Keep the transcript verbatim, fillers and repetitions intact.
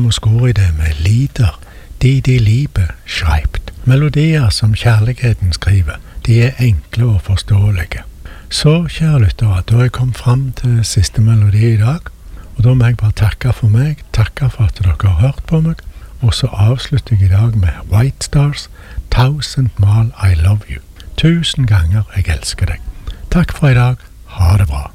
Muscori det med Lieder, de de liebe schreibt. Melodier som kjærligheten skriver, de er enkle og forståelige. Så, kjære lyttere, da har jeg kommet frem til siste melodi i dag, og da må jeg bare takke for meg, takke for at dere har hørt på meg, og så avslutter jeg i dag med White Stars, Thousand Mal I Love You. Tusen ganger jeg elsker deg. Takk for i dag, ha det bra.